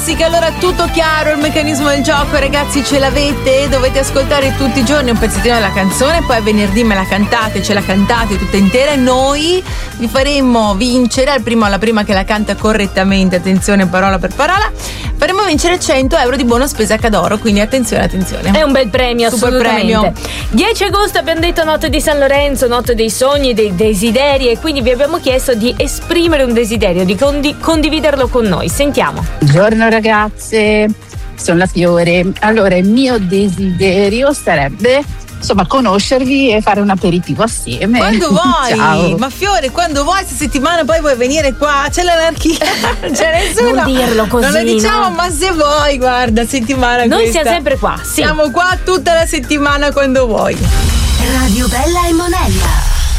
classica. Allora, tutto chiaro, il meccanismo del gioco, ragazzi, ce l'avete? Dovete ascoltare tutti i giorni un pezzettino della canzone, poi venerdì me la cantate, ce la cantate tutta intera e noi vi faremo vincere alla prima che la canta correttamente, attenzione parola per parola, faremo vincere 100 euro di buona spesa a Cadoro, quindi attenzione. È un bel premio, super assolutamente. premio. 10 agosto abbiamo detto notte di San Lorenzo, notte dei sogni, dei desideri, e quindi vi abbiamo chiesto di esprimere un desiderio, di condividerlo con noi. Sentiamo. Buongiorno ragazze, sono la Fiore. Allora, il mio desiderio sarebbe conoscervi e fare un aperitivo assieme. Quando vuoi. Ciao. Ma Fiore, quando vuoi, questa settimana poi vuoi venire qua, c'è l'anarchia, c'è nessuno. Non dirlo così, non lo diciamo, no? Ma se vuoi, guarda, settimana Noi questa. siamo sempre qua, sì. Siamo qua tutta la settimana quando vuoi. Radio Bella e Monella.